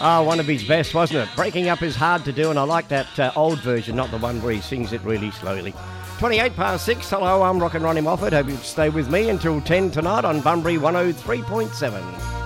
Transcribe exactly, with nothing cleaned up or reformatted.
Oh, one of his best, wasn't it? Breaking Up is hard to do, and I like that uh, old version, not the one where he sings it really slowly. twenty-eight past six. Hello, I'm Rockin' Ronnie Moffat. Hope you'll stay with me until ten tonight on Bunbury one oh three point seven.